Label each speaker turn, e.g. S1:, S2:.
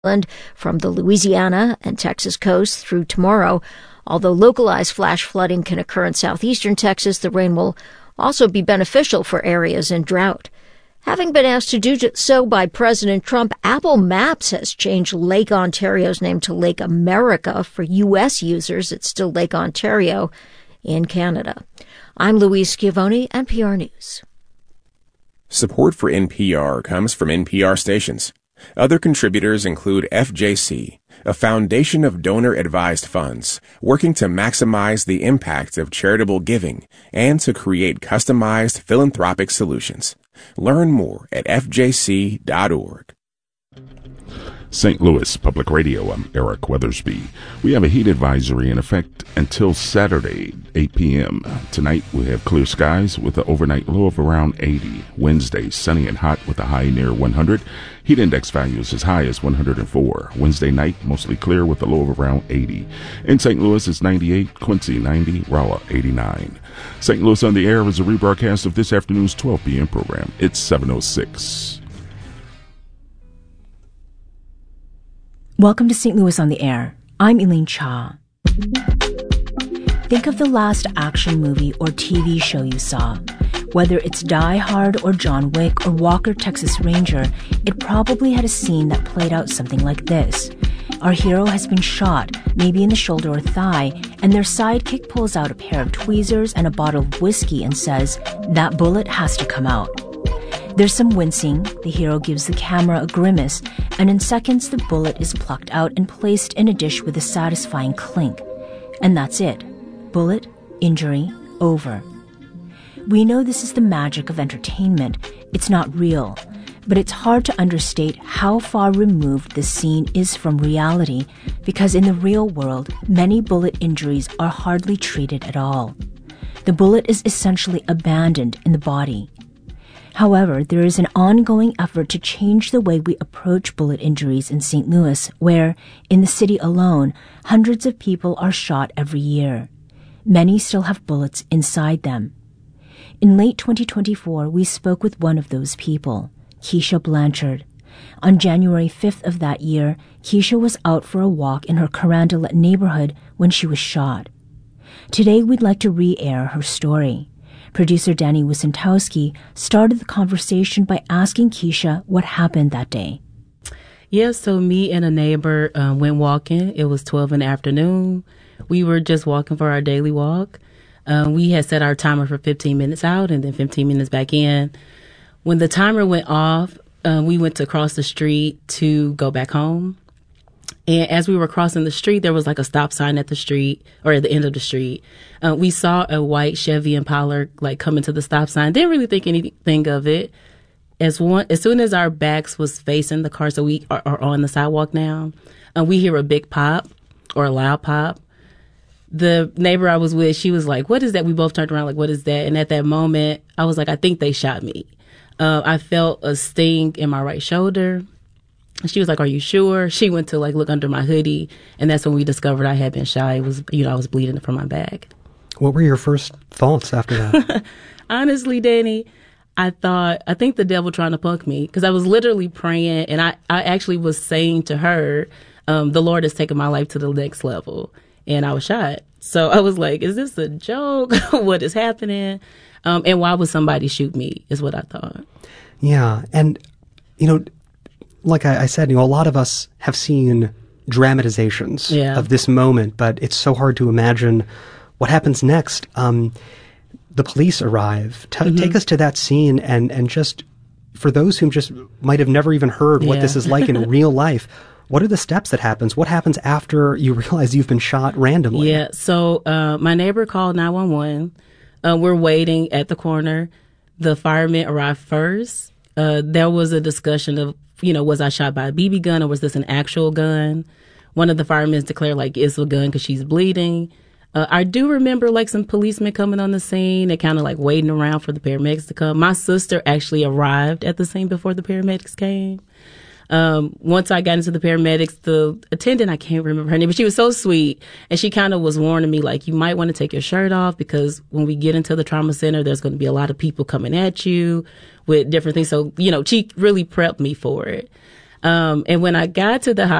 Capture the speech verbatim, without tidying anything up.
S1: from the Louisiana and Texas coast through tomorrow. Although localized flash flooding can occur in southeastern Texas, the rain will also be beneficial for areas in drought. Having been asked to do so by President Trump, Apple Maps has changed Lake Ontario's name to Lake America. For U S users, it's still Lake Ontario in Canada. I'm Louise Schiavone, N P R News.
S2: Support for N P R comes from N P R stations. Other contributors include F J C, a foundation of donor-advised funds working to maximize the impact of charitable giving and to create customized philanthropic solutions. Learn more at f j c dot org.
S3: Saint Louis Public Radio, I'm Eric Weathersby. We have a heat advisory in effect until Saturday, eight p.m. Tonight we have clear skies with an overnight low of around eighty. Wednesday, sunny and hot with a high near one hundred. Heat index values as high as one hundred four. Wednesday night, mostly clear with a low of around eighty. In Saint Louis, it's ninety-eight, Quincy ninety, Rolla eighty-nine. Saint Louis on the Air is a rebroadcast of this afternoon's twelve p.m. program. It's seven oh six.
S4: Welcome to Saint Louis on the Air. I'm Elaine Cha. Think of the last action movie or T V show you saw. Whether it's Die Hard or John Wick or Walker, Texas Ranger, it probably had a scene that played out something like this. Our hero has been shot, maybe in the shoulder or thigh, and their sidekick pulls out a pair of tweezers and a bottle of whiskey and says, "That bullet has to come out." There's some wincing, the hero gives the camera a grimace, and in seconds the bullet is plucked out and placed in a dish with a satisfying clink. And that's it. Bullet, injury, over. We know this is the magic of entertainment. It's not real. But it's hard to understate how far removed this scene is from reality, because in the real world, many bullet injuries are hardly treated at all. The bullet is essentially abandoned in the body. However, there is an ongoing effort to change the way we approach bullet injuries in Saint Louis, where, in the city alone, hundreds of people are shot every year. Many still have bullets inside them. In late twenty twenty-four, we spoke with one of those people, Keisha Blanchard. On January fifth of that year, Keisha was out for a walk in her Carondelet neighborhood when she was shot. Today, we'd like to re-air her story. Producer Danny Wysentowski started the conversation by asking Keisha what happened that day.
S5: Yeah, so me and a neighbor um, went walking. It was twelve in the afternoon. We were just walking for our daily walk. Um, we had set our timer for fifteen minutes out and then fifteen minutes back in. When the timer went off, uh, we went to cross the street to go back home. And as we were crossing the street, there was like a stop sign at the street or at the end of the street. Uh, we saw a white Chevy Impala like coming to the stop sign. Didn't really think anything of it. As one, as soon as our backs was facing the car, so we are, are on the sidewalk now, uh, we hear a big pop or a loud pop. The neighbor I was with, she was like, "What is that?" We both turned around like, "What is that?" And at that moment, I was like, "I think they shot me." Uh, I felt a sting in my right shoulder. She was like, "Are you sure?" She went to like look under my hoodie, and that's when we discovered I had been shot. It was, you know, I was bleeding from my back.
S6: What were your first thoughts after that?
S5: Honestly, Danny, I thought, I think the devil trying to punk me, because I was literally praying, and I, I actually was saying to her, um, the Lord has taken my life to the next level, and I was shot. So I was like, is this a joke? What is happening? Um, and why would somebody shoot me is what I thought.
S6: Yeah, and, you know, like I, I said, you know, a lot of us have seen dramatizations yeah. of this moment, but it's so hard to imagine what happens next. Um, the police arrive. T- mm-hmm. Take us to that scene, and, and just for those who just might have never even heard what yeah. this is like in real life, what are the steps that happens? What happens after you realize you've been shot randomly?
S5: Yeah, so uh, my neighbor called nine one one. Uh, we're waiting at the corner. The firemen arrived first. Uh, there was a discussion of, you know, was I shot by a B B gun or was this an actual gun? One of the firemen declared, like, it's a gun because she's bleeding. Uh, I do remember, like, some policemen coming on the scene and kind of, like, waiting around for the paramedics to come. My sister actually arrived at the scene before the paramedics came. Um, once I got into the paramedics, the attendant, I can't remember her name, but she was so sweet. And she kind of was warning me, like, you might want to take your shirt off because when we get into the trauma center, there's going to be a lot of people coming at you with different things. So, you know, she really prepped me for it. Um, and when I got to the